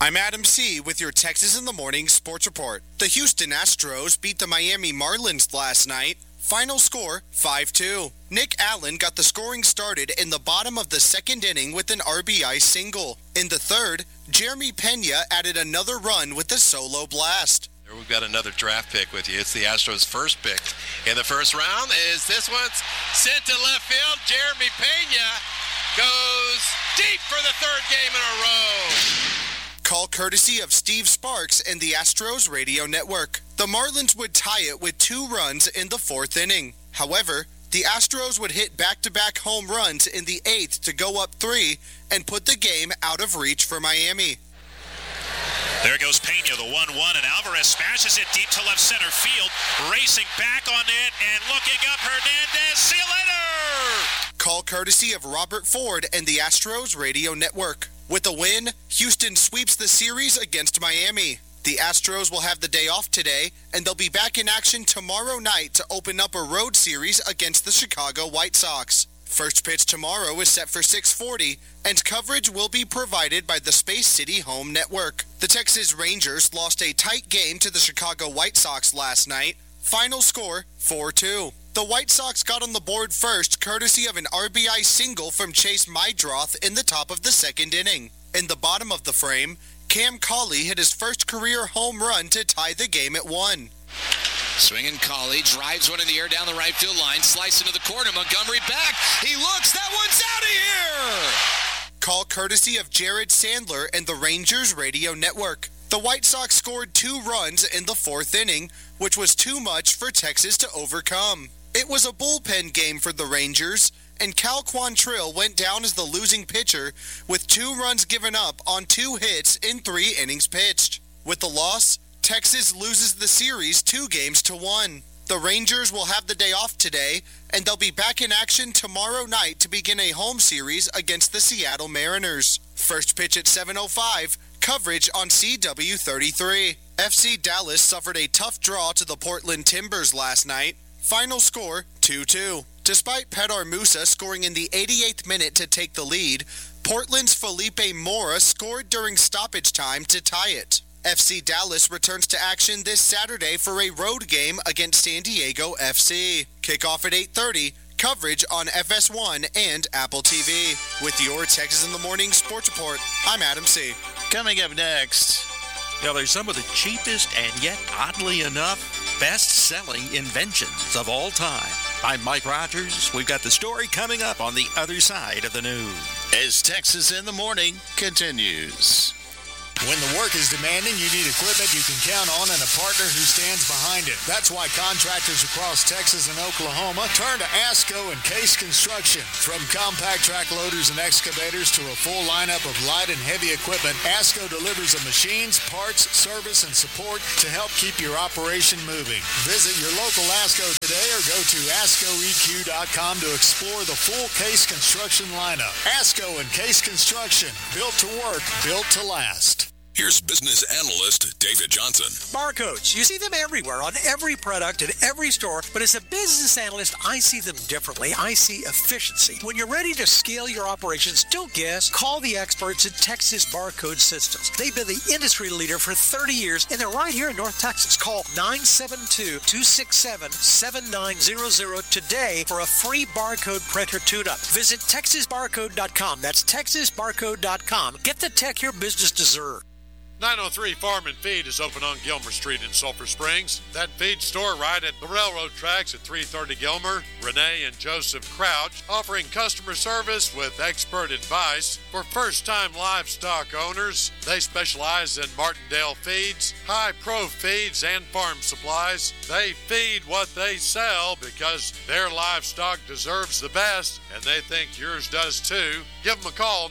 I'm Adam C. with your Texas in the Morning Sports Report. The Houston Astros beat the Miami Marlins last night. Final score, 5-2. Nick Allen got the scoring started in the bottom of the second inning with an RBI single. In the third, Jeremy Pena added another run with a solo blast. We've got another draft pick with you. It's the Astros' first pick in the first round. This one's sent to left field. Jeremy Pena goes deep for the third game in a row. Call courtesy of Steve Sparks and the Astros Radio Network. The Marlins would tie it with 2 runs in the 4th inning. However, the Astros would hit back-to-back home runs in the 8th to go up 3 and put the game out of reach for Miami. There goes Pena, the 1-1, and Alvarez smashes it deep to left center field. Racing back on it and looking up, Hernandez. See you later! Call courtesy of Robert Ford and the Astros Radio Network. With a win, Houston sweeps the series against Miami. The Astros will have the day off today, and they'll be back in action tomorrow night to open up a road series against the Chicago White Sox. First pitch tomorrow is set for 6:40, and coverage will be provided by the Space City Home Network. The Texas Rangers lost a tight game to the Chicago White Sox last night. Final score, 4-2. The White Sox got on the board first, courtesy of an RBI single from Chase Meidroth in the top of the second inning. In the bottom of the frame, Cam Cauley hit his first career home run to tie the game at 1. Swinging Cauley, drives one in the air down the right field line, slice into the corner, Montgomery back, he looks, that one's out of here! Call courtesy of Jared Sandler and the Rangers Radio Network. The White Sox scored 2 runs in the 4th inning, which was too much for Texas to overcome. It was a bullpen game for the Rangers, and Cal Quantrill went down as the losing pitcher with 2 runs given up on 2 hits in 3 innings pitched. With the loss, Texas loses the series 2-1. The Rangers will have the day off today, and they'll be back in action tomorrow night to begin a home series against the Seattle Mariners. First pitch at 7:05, coverage on CW33. FC Dallas suffered a tough draw to the Portland Timbers last night. Final score, 2-2. Despite Pedar Musa scoring in the 88th minute to take the lead, Portland's Felipe Mora scored during stoppage time to tie it. FC Dallas returns to action this Saturday for a road game against San Diego FC. Kickoff at 8:30, coverage on FS1 and Apple TV. With your Texas in the Morning Sports Report, I'm Adam C. Coming up next, they're some of the cheapest and yet, oddly enough, best-selling inventions of all time. I'm Mike Rogers. We've got the story coming up on the other side of the news. as Texas in the Morning continues. When the work is demanding, you need equipment you can count on and a partner who stands behind it. That's why contractors across Texas and Oklahoma turn to ASCO and Case Construction. From compact track loaders and excavators to a full lineup of light and heavy equipment, ASCO delivers the machines, parts, service, and support to help keep your operation moving. Visit your local ASCO today or go to ASCOEQ.com to explore the full Case Construction lineup. ASCO and Case Construction, built to work, built to last. Here's business analyst David Johnson. Barcodes. You see them everywhere on every product in every store, but as a business analyst, I see them differently. I see efficiency. When you're ready to scale your operations, don't guess. Call the experts at Texas Barcode Systems. They've been the industry leader for 30 years, and they're right here in North Texas. Call 972-267-7900 today for a free barcode printer tune-up. Visit TexasBarcode.com. That's TexasBarcode.com. Get the tech your business deserves. 903 Farm and Feed is open on Gilmer Street in Sulphur Springs. That feed store right at the railroad tracks at 330 Gilmer. Renee and Joseph Crouch offering customer service with expert advice for first-time livestock owners. They specialize in Martindale feeds, high-pro feeds, and farm supplies. They feed what they sell because their livestock deserves the best, and they think yours does too. Give them a call,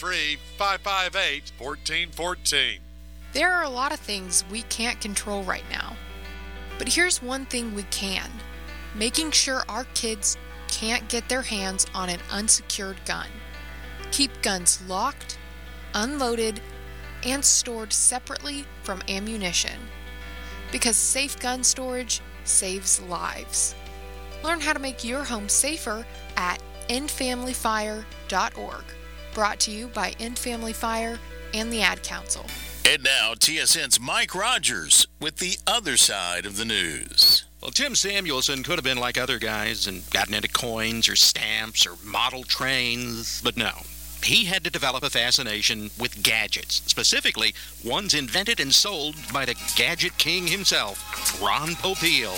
903-558-1414. There are a lot of things we can't control right now. But here's one thing we can. Making sure our kids can't get their hands on an unsecured gun. Keep guns locked, unloaded, and stored separately from ammunition. Because safe gun storage saves lives. Learn how to make your home safer at endfamilyfire.org. Brought to you by End Family Fire and the Ad Council. And now, TSN's Mike Rogers with the other side of the news. Well, Jim Samuelson could have been like other guys and gotten into coins or stamps or model trains, but no. He had to develop a fascination with gadgets, specifically ones invented and sold by the gadget king himself, Ron Popeil.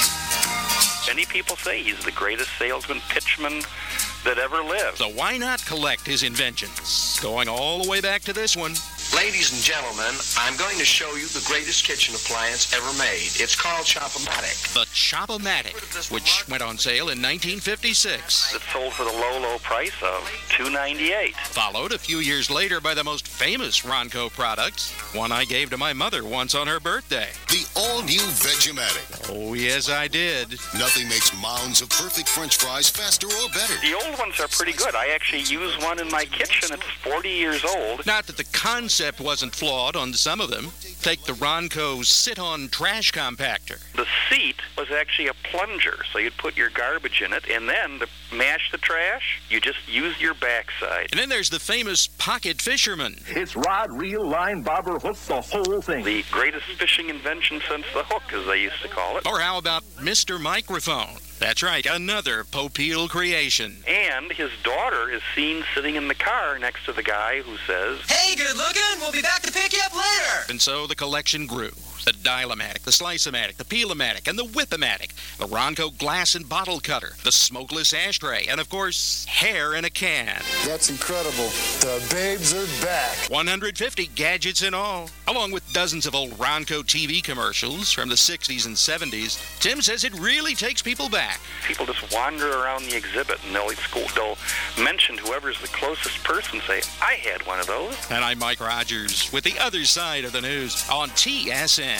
Many people say he's the greatest salesman pitchman that ever lived. So why not collect his inventions? Going all the way back to this one. Ladies and gentlemen, I'm going to show you the greatest kitchen appliance ever made. It's called Chop-O-Matic. The Chop-O-Matic, which went on sale in 1956. It sold for the low price of $298. Followed a few years later by the most famous Ronco product, one I gave to my mother once on her birthday. The all-new Vegematic. Oh, yes, I did. Nothing makes mounds of perfect French fries faster or better. The old ones are pretty good. I actually use one in my kitchen. It's 40 years old. Not that the concept wasn't flawed on some of them. Take the Ronco sit-on trash compactor. The seat was actually a plunger, so you'd put your garbage in it, and then to mash the trash, you just use your backside. And then there's the famous Pocket Fisherman. It's rod, reel, line, bobber, hook, the whole thing. The greatest fishing invention since the hook, as they used to call it. Or how about Mr. Microphone? That's right, another Popeil creation. And his daughter is seen sitting in the car next to the guy who says, "Hey, good looking, we'll be back to pick you up later." And so the collection grew. The Dial-O-Matic, the Slice-O-Matic, the Peel-O-Matic, and the Whip-O-Matic, the Ronco glass and bottle cutter, the smokeless ashtray, and of course, hair in a can. That's incredible. The babes are back. 150 gadgets in all, along with dozens of old Ronco TV commercials from the 60s and 70s. Tim says it really takes people back. People just wander around the exhibit and they'll mention whoever's the closest person, say, "I had one of those." And I'm Mike Rogers with the other side of the news on TSN.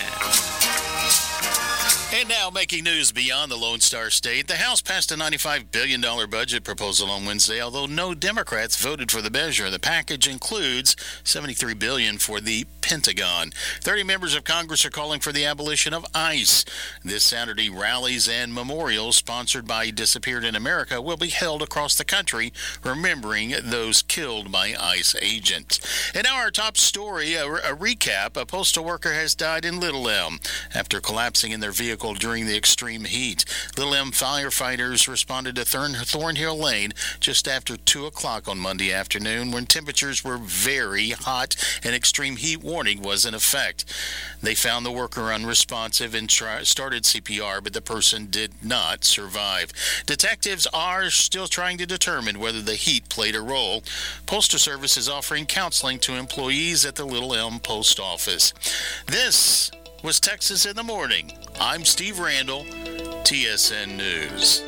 And now, making news beyond the Lone Star State, the House passed a $95 billion budget proposal on Wednesday, although no Democrats voted for the measure. The package includes $73 billion for the Pentagon. 30 members of Congress are calling for the abolition of ICE. This Saturday, rallies and memorials sponsored by Disappeared in America will be held across the country, remembering those killed by ICE agents. And now our top story, a recap. A postal worker has died in Little Elm after collapsing in their vehicle during the extreme heat. Little Elm firefighters responded to Thornhill Lane just after 2 o'clock on Monday afternoon when temperatures were very hot and extreme heat warning was in effect. They found the worker unresponsive and started CPR, but the person did not survive. Detectives are still trying to determine whether the heat played a role. Postal Service is offering counseling to employees at the Little Elm Post Office. This was Texas in the Morning. I'm Steve Randall, TSN News.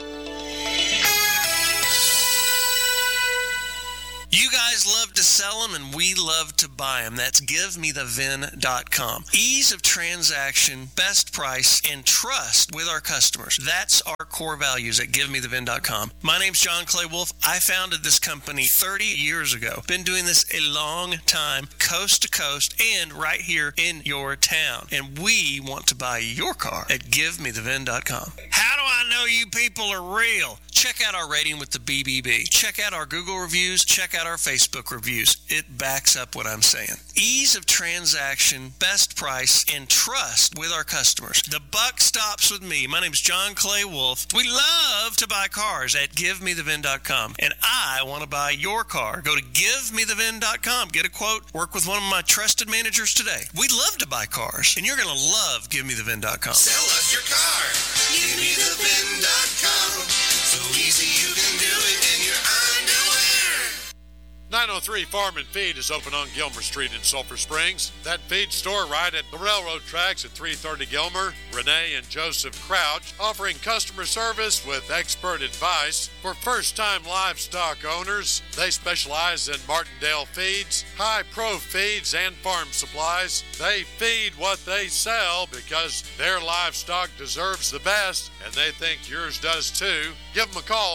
You guys love to sell them, and we love to buy them. That's GiveMeTheVin.com. Ease of transaction, best price, and trust with our customers. That's our core values at GiveMeTheVin.com. My name's John Clay Wolf. I founded this company 30 years ago. Been doing this a long time, coast to coast, and right here in your town. And we want to buy your car at GiveMeTheVin.com. How do I know you people are real? Check out our rating with the BBB. Check out our Google reviews. Check out our Facebook reviews. It backs up what I'm saying. Ease of transaction, best price, and trust with our customers. The buck stops with me. My name's John Clay Wolf. We love to buy cars at GiveMeTheVin.com, and I want to buy your car. Go to GiveMeTheVin.com. Get a quote. Work with one of my trusted managers today. We love to buy cars, and you're going to love GiveMeTheVin.com. Sell us your car. GiveMeTheVin.com. So easy you can do it in your underwear. 903 Farm and Feed is open on Gilmer Street in Sulphur Springs. That feed store right at the railroad tracks at 330 Gilmer. Renee and Joseph Crouch offering customer service with expert advice for first-time livestock owners. They specialize in Martindale feeds, high-pro feeds, and farm supplies. They feed what they sell because their livestock deserves the best, and they think yours does too. Give them a call,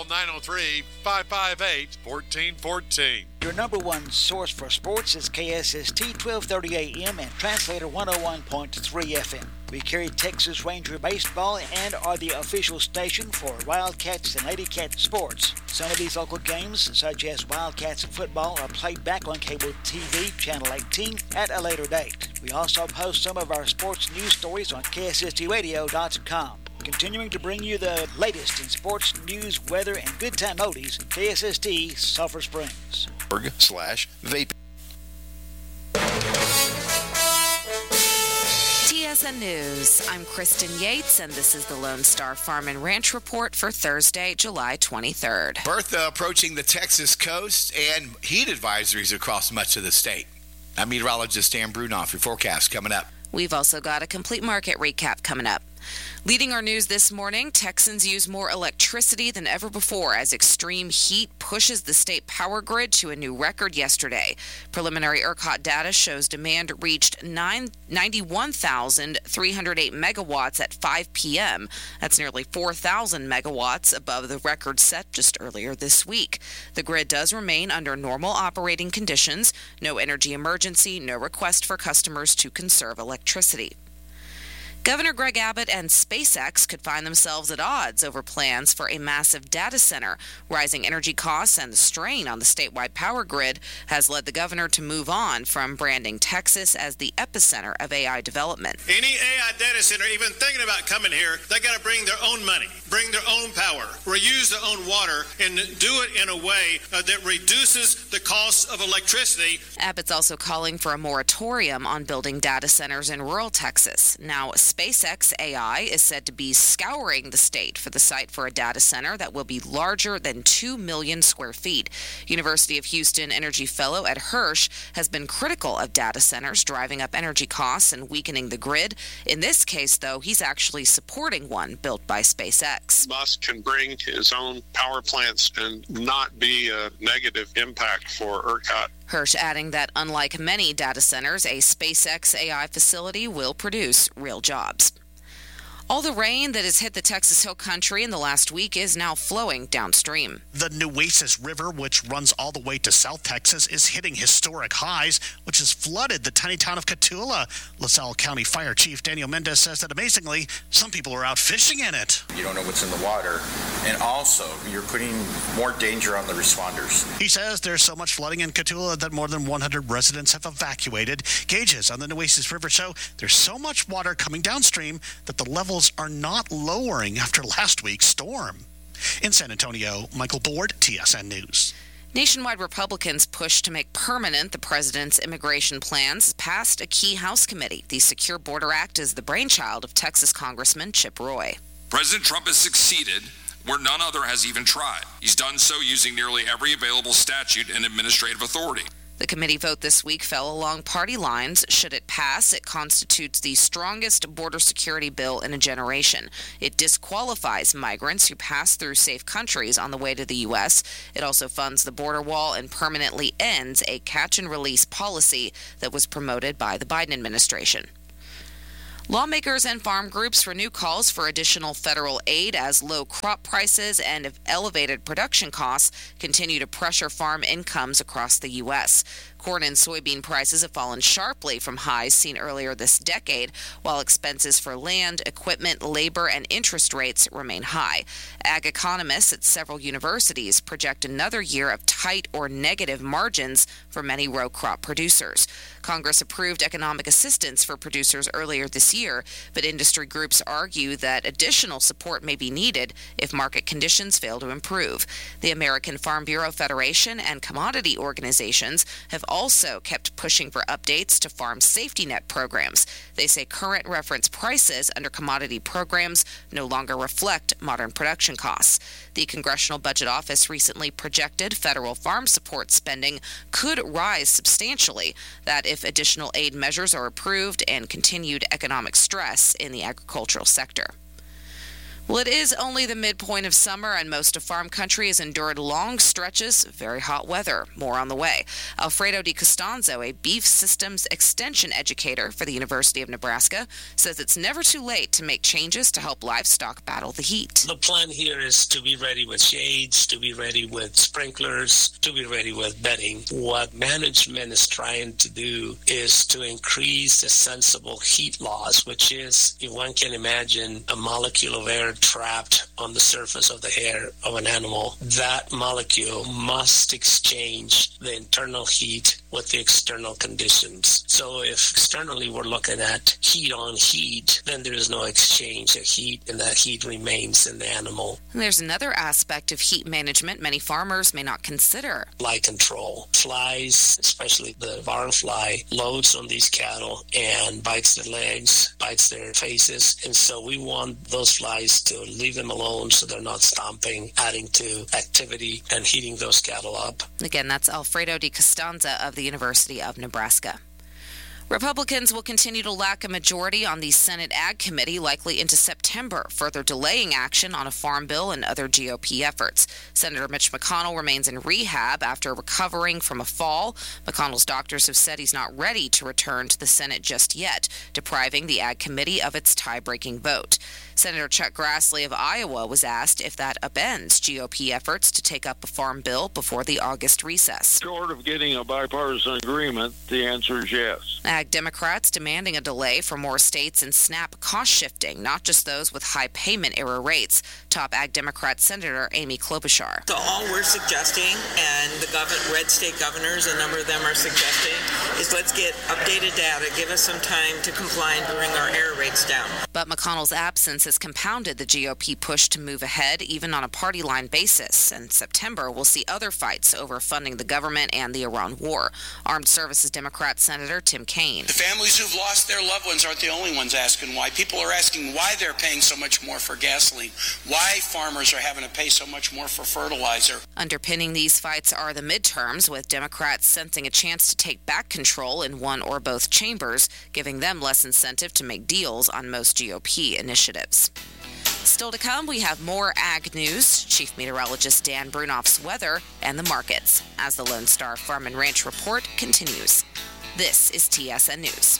903-558-1414. Your number one source for sports is KSST 1230 AM and Translator 101.3 FM. We carry Texas Ranger baseball and are the official station for Wildcats and Lady Cats sports. Some of these local games, such as Wildcats and football, are played back on cable TV, Channel 18, at a later date. We also post some of our sports news stories on KSSTradio.com. Continuing to bring you the latest in sports, news, weather, and good time oldies, KSST Sulphur Springs. /vape. TSN News. I'm Kristen Yates, and this is the Lone Star Farm and Ranch Report for Thursday, July 23rd. Bertha approaching the Texas coast and heat advisories across much of the state. I'm meteorologist Dan Brunoff. Your forecast coming up. We've also got a complete market recap coming up. Leading our news this morning, Texans use more electricity than ever before as extreme heat pushes the state power grid to a new record yesterday. Preliminary ERCOT data shows demand reached 91,308 megawatts at 5 p.m. That's nearly 4,000 megawatts above the record set just earlier this week. The grid does remain under normal operating conditions. No energy emergency, no request for customers to conserve electricity. Governor Greg Abbott and SpaceX could find themselves at odds over plans for a massive data center. Rising energy costs and the strain on the statewide power grid has led the governor to move on from branding Texas as the epicenter of AI development. Any AI data center even thinking about coming here, they got to bring their own money, bring their own power, reuse their own water, and do it in a way that reduces the cost of electricity. Abbott's also calling for a moratorium on building data centers in rural Texas. Now, SpaceX AI is said to be scouring the state for the site for a data center that will be larger than 2 million square feet. University of Houston energy fellow Ed Hirsch has been critical of data centers driving up energy costs and weakening the grid. In this case, though, he's actually supporting one built by SpaceX. Musk can bring his own power plants and not be a negative impact for ERCOT. Hirsch adding that unlike many data centers, a SpaceX AI facility will produce real jobs. All the rain that has hit the Texas Hill Country in the last week is now flowing downstream. The Nueces River, which runs all the way to South Texas, is hitting historic highs, which has flooded the tiny town of Cotulla. LaSalle County Fire Chief Daniel Mendez says that amazingly, some people are out fishing in it. You don't know what's in the water, and also you're putting more danger on the responders. He says there's so much flooding in Cotulla that more than 100 residents have evacuated. Gauges on the Nueces River show there's so much water coming downstream that the levels are not lowering after last week's storm. In San Antonio, Michael Board, TSN News. Nationwide Republicans push to make permanent the president's immigration plans passed a key House committee. The Secure Border Act is the brainchild of Texas Congressman Chip Roy. President Trump has succeeded where none other has even tried. He's done so using nearly every available statute and administrative authority. The committee vote this week fell along party lines. Should it pass, it constitutes the strongest border security bill in a generation. It disqualifies migrants who pass through safe countries on the way to the U.S. It also funds the border wall and permanently ends a catch-and-release policy that was promoted by the Biden administration. Lawmakers and farm groups renew calls for additional federal aid as low crop prices and elevated production costs continue to pressure farm incomes across the U.S. Corn and soybean prices have fallen sharply from highs seen earlier this decade, while expenses for land, equipment, labor, and interest rates remain high. Ag economists at several universities project another year of tight or negative margins for many row crop producers. Congress approved economic assistance for producers earlier this year, but industry groups argue that additional support may be needed if market conditions fail to improve. The American Farm Bureau Federation and commodity organizations have also kept pushing for updates to farm safety net programs. They say current reference prices under commodity programs no longer reflect modern production costs. The Congressional Budget Office recently projected federal farm support spending could rise substantially, that if additional aid measures are approved and continued economic stress in the agricultural sector. Well, it is only the midpoint of summer, and most of farm country has endured long stretches of very hot weather. More on the way. Alfredo Di Costanzo, a beef systems extension educator for the University of Nebraska, says it's never too late to make changes to help livestock battle the heat. The plan here is to be ready with shades, to be ready with sprinklers, to be ready with bedding. What management is trying to do is to increase the sensible heat loss, which is, if one can imagine, a molecule of air trapped on the surface of the hair of an animal, that molecule must exchange the internal heat with the external conditions. So if externally we're looking at heat on heat, then there is no exchange of heat, and that heat remains in the animal. And there's another aspect of heat management many farmers may not consider. Fly control. Flies, especially the barn fly, loads on these cattle and bites their legs, bites their faces, and so we want those flies to leave them alone so they're not stomping, adding to activity and heating those cattle up. Again, that's Alfredo Di Costanza of the University of Nebraska. Republicans will continue to lack a majority on the Senate Ag Committee likely into September, further delaying action on a farm bill and other GOP efforts. Senator Mitch McConnell remains in rehab after recovering from a fall. McConnell's doctors have said he's not ready to return to the Senate just yet, depriving the Ag Committee of its tie-breaking vote. Senator Chuck Grassley of Iowa was asked if that upends GOP efforts to take up a farm bill before the August recess. Short of getting a bipartisan agreement, the answer is yes. Ag Democrats demanding a delay for more states and SNAP cost shifting, not just those with high payment error rates. Top Ag Democrat Senator Amy Klobuchar. So all we're suggesting, and the red state governors, a number of them are suggesting, is let's get updated data, give us some time to comply and bring our error rates down. But McConnell's absence has compounded the GOP push to move ahead, even on a party line basis. And September will see other fights over funding the government and the Iran war. Armed Services Democrat Senator Tim Kaine. The families who've lost their loved ones aren't the only ones asking why. People are asking why they're paying so much more for gasoline, why farmers are having to pay so much more for fertilizer. Underpinning these fights are the midterms, with Democrats sensing a chance to take back control in one or both chambers, giving them less incentive to make deals on most GOP initiatives. Still to come, we have more ag news, Chief Meteorologist Dan Brunoff's weather, and the markets, as the Lone Star Farm and Ranch Report continues. This is TSN News.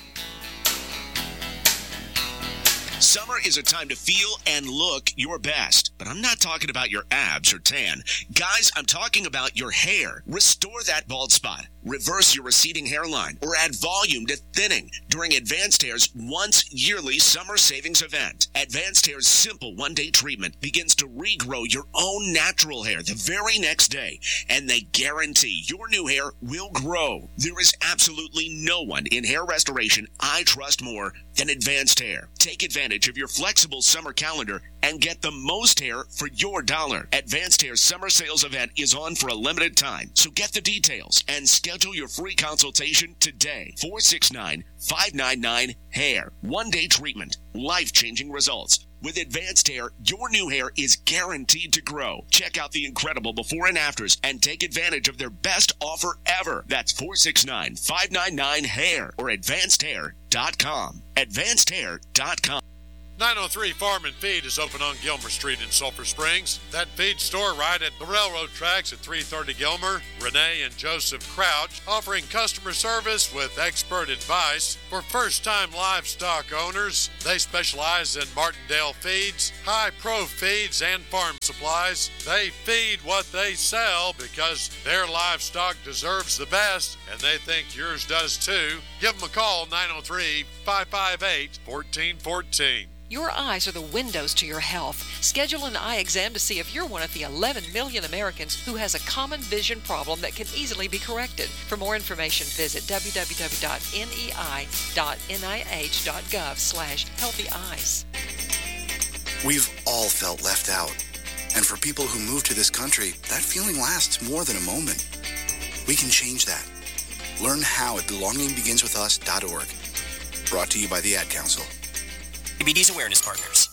Summer is a time to feel and look your best, but I'm not talking about your abs or tan. Guys, I'm talking about your hair. Restore that bald spot, reverse your receding hairline, or add volume to thinning during Advanced Hair's once yearly summer savings event. Advanced Hair's simple one-day treatment begins to regrow your own natural hair the very next day, and they guarantee your new hair will grow. There is absolutely no one in hair restoration I trust more than Advanced Hair. Take advantage of your flexible summer calendar and get the most hair for your dollar. Advanced Hair's summer sales event is on for a limited time, so get the details and schedule your free consultation today. 469-599-HAIR. One-day treatment, life-changing results. With Advanced Hair, your new hair is guaranteed to grow. Check out the incredible before and afters and take advantage of their best offer ever. That's 469-599-HAIR or AdvancedHair.com. AdvancedHair.com. 903 Farm and Feed is open on Gilmer Street in Sulphur Springs. That feed store right at the railroad tracks at 330 Gilmer. Renee and Joseph Crouch offering customer service with expert advice for first-time livestock owners. They specialize in Martindale feeds, high-pro feeds, and farm supplies. They feed what they sell because their livestock deserves the best, and they think yours does too. Give them a call, 903-558-1414. Your eyes are the windows to your health. Schedule an eye exam to see if you're one of the 11 million Americans who has a common vision problem that can easily be corrected. For more information, visit www.nei.nih.gov/healthy-eyes. We've all felt left out. And for people who move to this country, that feeling lasts more than a moment. We can change that. Learn how at belongingbeginswithus.org. Brought to you by the Ad Council. CBD's Awareness Partners.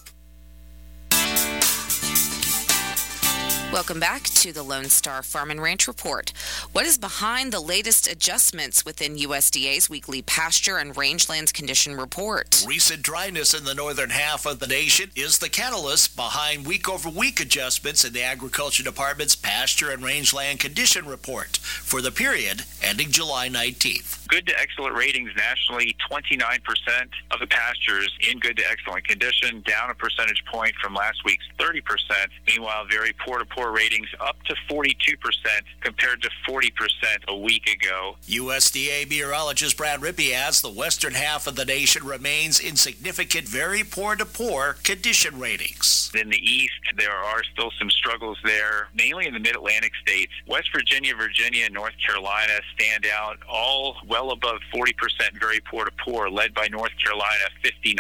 Welcome back to the Lone Star Farm and Ranch Report. What is behind the latest adjustments within USDA's weekly pasture and rangelands condition report? Recent dryness in the northern half of the nation is the catalyst behind week-over-week adjustments in the Agriculture Department's pasture and rangeland condition report for the period ending July 19th. Good to excellent ratings nationally, 29% of the pastures in good to excellent condition, down a percentage point from last week's 30%. Meanwhile, very poor to poor score ratings up to 42% compared to 40% a week ago. USDA meteorologist Brad Rippey adds the western half of the nation remains in significant very poor to poor condition ratings. In the east, there are still some struggles there, mainly in the mid-Atlantic states. West Virginia, Virginia, and North Carolina stand out, all well above 40% very poor to poor, led by North Carolina. 59%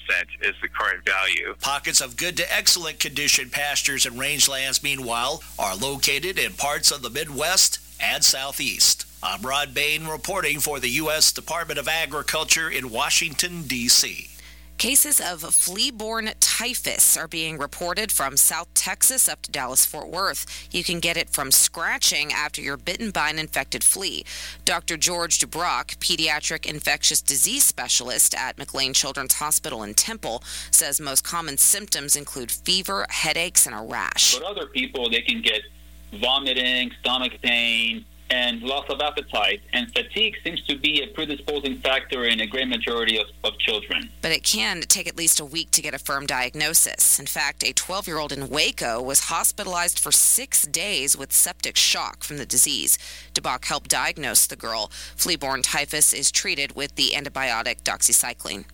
is the current value. Pockets of good to excellent condition pastures and rangelands, meanwhile, are located in parts of the Midwest and Southeast. I'm Rod Bain reporting for the U.S. Department of Agriculture in Washington, D.C. Cases of flea-borne typhus are being reported from South Texas up to Dallas-Fort Worth. You can get it from scratching after you're bitten by an infected flea. Dr. George Dubrock, pediatric infectious disease specialist at McLean Children's Hospital in Temple, says most common symptoms include fever, headaches, and a rash. For other people, they can get vomiting, stomach pain, and loss of appetite, and fatigue seems to be a predisposing factor in a great majority of children. But it can take at least a week to get a firm diagnosis. In fact, a 12-year-old in Waco was hospitalized for 6 days with septic shock from the disease. DeBach helped diagnose the girl. Flea-borne typhus is treated with the antibiotic doxycycline.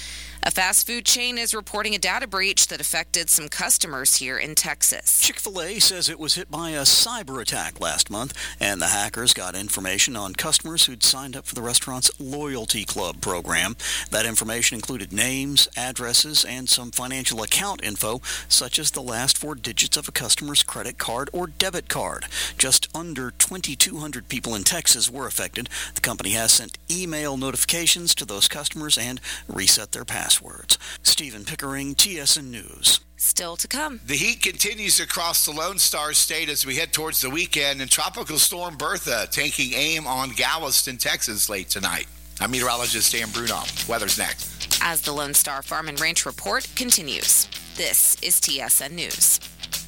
A fast food chain is reporting a data breach that affected some customers here in Texas. Chick-fil-A says it was hit by a cyber attack last month, and the hackers got information on customers who'd signed up for the restaurant's Loyalty Club program. That information included names, addresses, and some financial account info, such as the last 4 digits of a customer's credit card or debit card. Just under 2,200 people in Texas were affected. The company has sent email notifications to those customers and reset their passwords. Stephen Pickering, TSN News. Still to come. The heat continues across the Lone Star State as we head towards the weekend, and Tropical Storm Bertha taking aim on Galveston, Texas late tonight. I'm meteorologist Dan Brunoff. Weather's next. As the Lone Star Farm and Ranch Report continues. This is TSN News.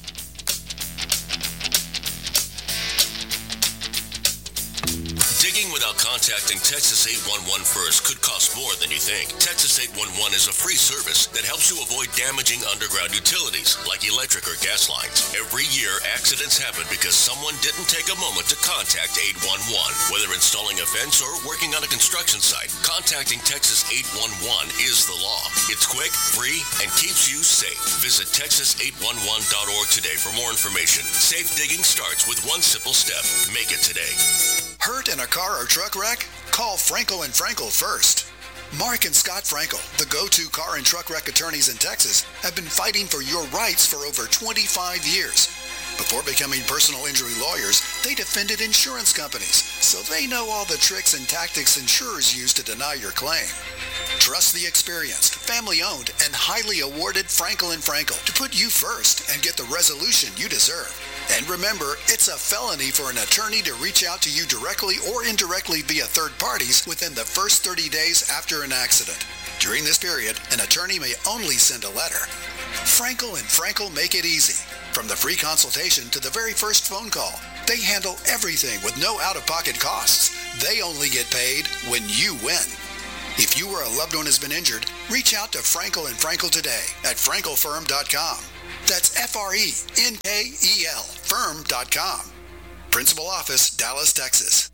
Digging without contacting Texas 811 first could cost more than you think. Texas 811 is a free service that helps you avoid damaging underground utilities like electric or gas lines. Every year, accidents happen because someone didn't take a moment to contact 811. Whether installing a fence or working on a construction site, contacting Texas 811 is the law. It's quick, free, and keeps you safe. Visit texas811.org today for more information. Safe digging starts with one simple step. Make it today. Hurt in a car or truck wreck? Call Frankel & Frankel first. Mark and Scott Frankel, the go-to car and truck wreck attorneys in Texas, have been fighting for your rights for over 25 years. Before becoming personal injury lawyers, they defended insurance companies, so they know all the tricks and tactics insurers use to deny your claim. Trust the experienced, family-owned, and highly awarded Frankel & Frankel to put you first and get the resolution you deserve. And remember, it's a felony for an attorney to reach out to you directly or indirectly via third parties within the first 30 days after an accident. During this period, an attorney may only send a letter. Frankel & Frankel make it easy. From the free consultation to the very first phone call, they handle everything with no out-of-pocket costs. They only get paid when you win. If you or a loved one has been injured, reach out to Frankel & Frankel today at frankelfirm.com. That's F-R-E-N-K-E-L, firm.com. Principal Office, Dallas, Texas.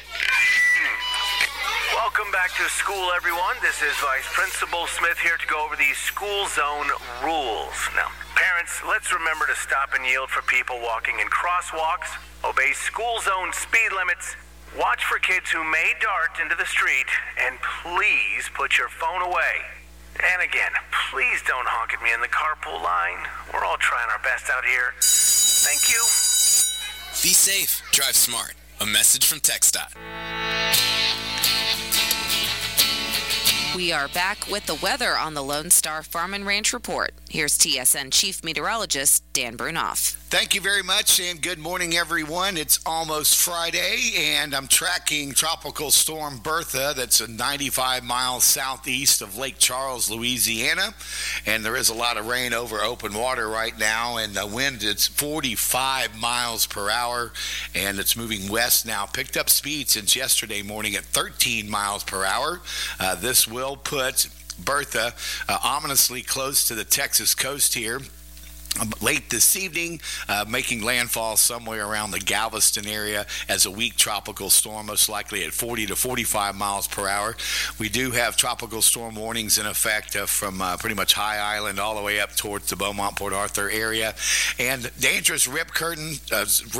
Welcome back to school, everyone. This is Vice Principal Smith here to go over these school zone rules. Now, parents, let's remember to stop and yield for people walking in crosswalks, obey school zone speed limits, watch for kids who may dart into the street, and please put your phone away. And again, please don't honk at me in the carpool line. We're all trying our best out here. Thank you. Be safe. Drive smart. A message from TxDOT. We are back with the weather on the Lone Star Farm and Ranch Report. Here's TSN Chief Meteorologist Dan Brunoff. Thank you very much, and good morning, everyone. It's almost Friday, and I'm tracking Tropical Storm Bertha. That's 95 miles southeast of Lake Charles, Louisiana, and there is a lot of rain over open water right now, and the wind is 45 miles per hour, and it's moving west now. Picked up speed since yesterday morning at 13 miles per hour. This will put Bertha ominously close to the Texas coast here. late this evening, making landfall somewhere around the Galveston area as a weak tropical storm, most likely at 40 to 45 miles per hour. We do have tropical storm warnings in effect from pretty much High Island all the way up towards the Beaumont-Port Arthur area. And dangerous rip currents,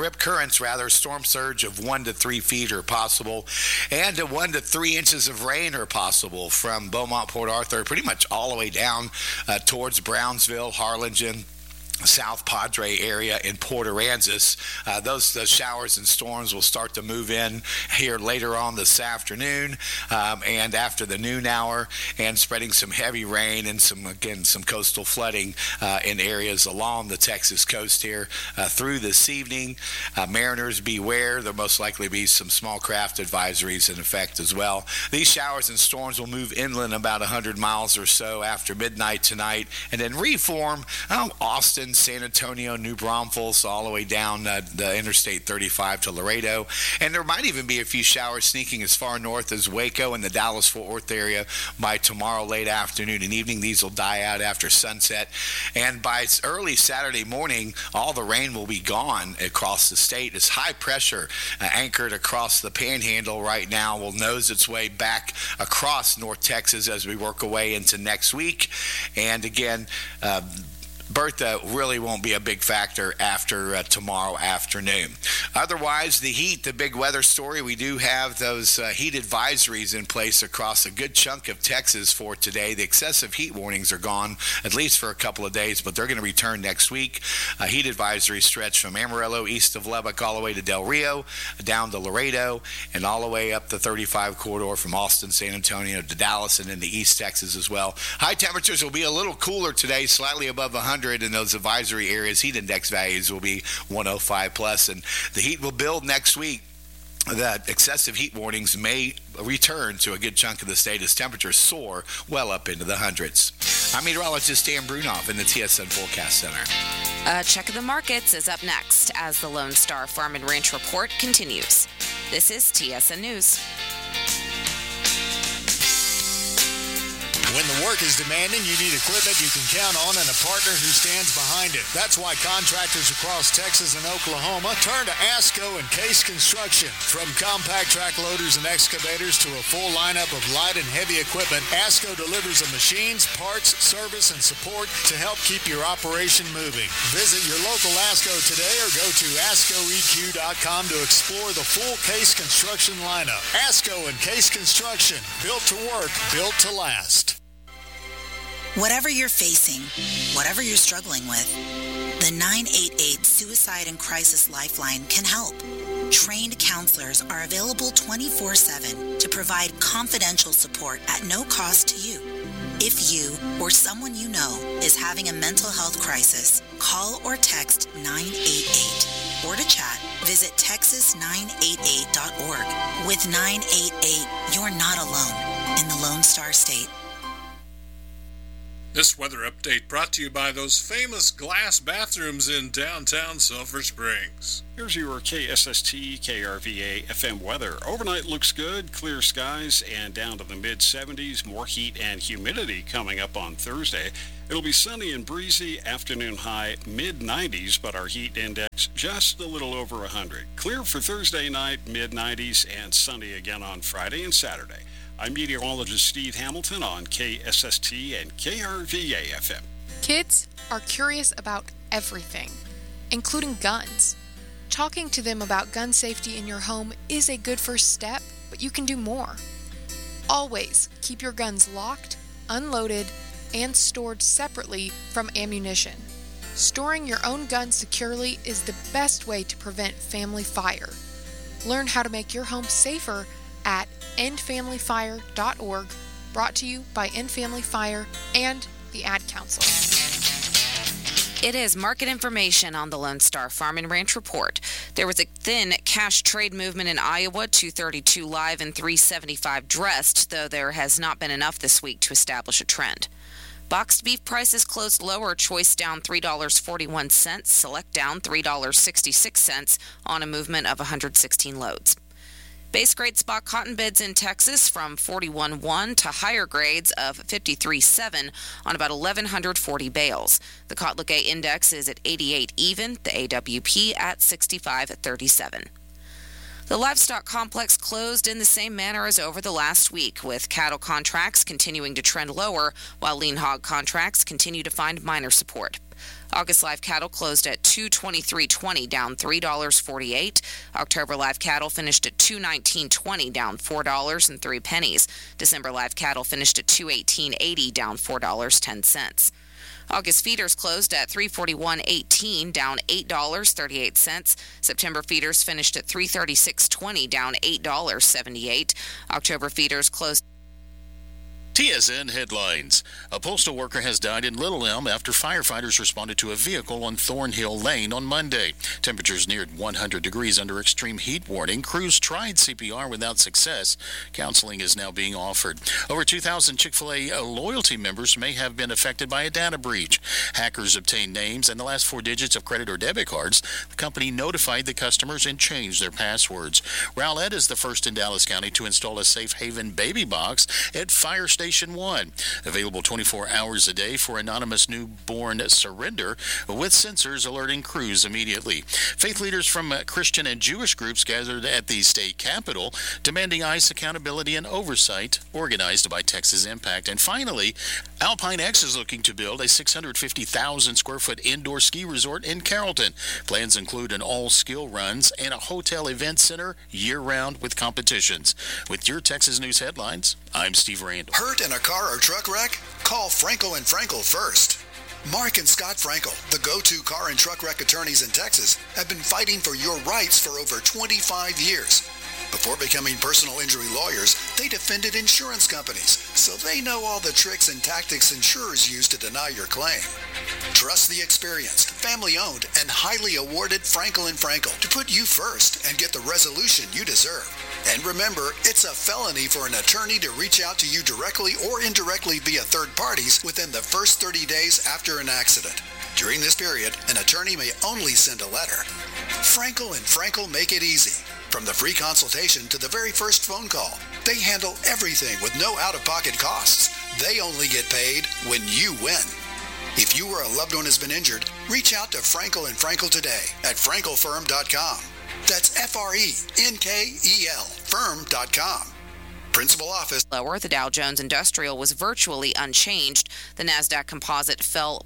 storm surge of 1 to 3 feet are possible, and 1 to 3 inches of rain are possible from Beaumont-Port Arthur pretty much all the way down towards Brownsville, Harlingen, South Padre area in Port Aransas. Those showers and storms will start to move in here later on this afternoon and after the noon hour, and spreading some heavy rain and some coastal flooding in areas along the Texas coast here through this evening. Mariners beware. There'll most likely be some small craft advisories in effect as well. These showers and storms will move inland about 100 miles or so after midnight tonight, and then reform Austin, San Antonio, New Braunfels, all the way down the Interstate 35 to Laredo. And there might even be a few showers sneaking as far north as Waco and the Dallas-Fort Worth area by tomorrow late afternoon and evening. These will die out after sunset. And by early Saturday morning, all the rain will be gone across the state as high pressure anchored across the Panhandle right now will nose its way back across North Texas as we work away into next week. And again, Bertha really won't be a big factor after tomorrow afternoon. Otherwise, the heat, the big weather story, we do have those heat advisories in place across a good chunk of Texas for today. The excessive heat warnings are gone, at least for a couple of days, but they're going to return next week. Heat advisory stretch from Amarillo, east of Lubbock, all the way to Del Rio, down to Laredo, and all the way up the 35 corridor from Austin, San Antonio to Dallas, and into East Texas as well. High temperatures will be a little cooler today, slightly above 100. In those advisory areas. Heat index values will be 105 plus, and the heat will build next week. The excessive heat warnings may return to a good chunk of the state as temperatures soar well up into the hundreds. I'm meteorologist Dan Brunoff in the TSN Forecast Center. A check of the markets is up next as the Lone Star Farm and Ranch Report continues. This is TSN News. When the work is demanding, you need equipment you can count on and a partner who stands behind it. That's why contractors across Texas and Oklahoma turn to ASCO and Case Construction. From compact track loaders and excavators to a full lineup of light and heavy equipment, ASCO delivers the machines, parts, service, and support to help keep your operation moving. Visit your local ASCO today or go to ASCOEQ.com to explore the full Case Construction lineup. ASCO and Case Construction, built to work, built to last. Whatever you're facing, whatever you're struggling with, the 988 Suicide and Crisis Lifeline can help. Trained counselors are available 24/7 to provide confidential support at no cost to you. If you or someone you know is having a mental health crisis, call or text 988. Or to chat, visit texas988.org. With 988, you're not alone in the Lone Star State. This weather update brought to you by those famous glass bathrooms in downtown Sulphur Springs. Here's your KSST KRVA FM weather. Overnight looks good, clear skies, and down to the mid-70s. More heat and humidity coming up on Thursday. It'll be sunny and breezy, afternoon high mid-90s, but our heat index just a little over 100. Clear for Thursday night, mid-90s, and sunny again on Friday and Saturday. I'm meteorologist Steve Hamilton on KSST and KRVA FM. Kids are curious about everything, including guns. Talking to them about gun safety in your home is a good first step, but you can do more. Always keep your guns locked, unloaded, and stored separately from ammunition. Storing your own gun securely is the best way to prevent family fire. Learn how to make your home safer at endfamilyfire.org, brought to you by End Family Fire and the Ad Council. It is market information on the Lone Star Farm and Ranch Report. There was a thin cash trade movement in Iowa, 232 live and 375 dressed, though there has not been enough this week to establish a trend. Boxed beef prices closed lower, choice down $3.41, select down $3.66 on a movement of 116 loads. Base grade spot cotton bids in Texas from 41.1 to higher grades of 53.7 on about 1,140 bales. The Kotlik index is at 88 even, the AWP at 65.37. The livestock complex closed in the same manner as over the last week, with cattle contracts continuing to trend lower, while lean hog contracts continue to find minor support. August live cattle closed at $223.20, down $3.48. October live cattle finished at $219.20, down $4.03. December live cattle finished at $218.80, down $4.10. August feeders closed at $341.18, down $8.38. September feeders finished at $336.20, down $8.78. October feeders closed. TSN headlines. A postal worker has died in Little Elm after firefighters responded to a vehicle on Thornhill Lane on Monday. Temperatures neared 100 degrees under extreme heat warning. Crews tried CPR without success. Counseling is now being offered. Over 2,000 Chick-fil-A loyalty members may have been affected by a data breach. Hackers obtained names and the last 4 digits of credit or debit cards. The company notified the customers and changed their passwords. Rowlett is the first in Dallas County to install a Safe Haven baby box at Fire Station 1. Available 24 hours a day for anonymous newborn surrender with sensors alerting crews immediately. Faith leaders from Christian and Jewish groups gathered at the state capitol demanding ICE accountability and oversight, organized by Texas Impact. And finally, Alpine X is looking to build a 650,000 square foot indoor ski resort in Carrollton. Plans include an all-skill runs and a hotel event center year-round with competitions. With your Texas News headlines, I'm Steve Randall. Hurt in a car or truck wreck? Call Frankel & Frankel first. Mark and Scott Frankel, the go-to car and truck wreck attorneys in Texas, have been fighting for your rights for over 25 years. Before becoming personal injury lawyers, they defended insurance companies, so they know all the tricks and tactics insurers use to deny your claim. Trust the experienced, family-owned, and highly awarded Frankel & Frankel to put you first and get the resolution you deserve. And remember, it's a felony for an attorney to reach out to you directly or indirectly via third parties within the first 30 days after an accident. During this period, an attorney may only send a letter. Frankel & Frankel make it easy. From the free consultation to the very first phone call, they handle everything with no out-of-pocket costs. They only get paid when you win. If you or a loved one has been injured, reach out to Frankel & Frankel today at frankelfirm.com. That's F-R-E-N-K-E-L firm.com. Principal office. Lower, the Dow Jones Industrial was virtually unchanged. The Nasdaq Composite fell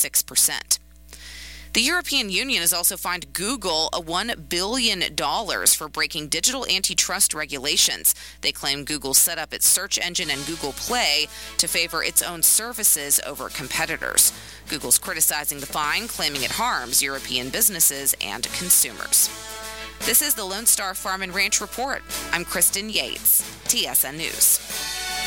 0.6%. The European Union has also fined Google $1 billion for breaking digital antitrust regulations. They claim Google set up its search engine and Google Play to favor its own services over competitors. Google's criticizing the fine, claiming it harms European businesses and consumers. This is the Lone Star Farm and Ranch Report. I'm Kristen Yates, TSN News.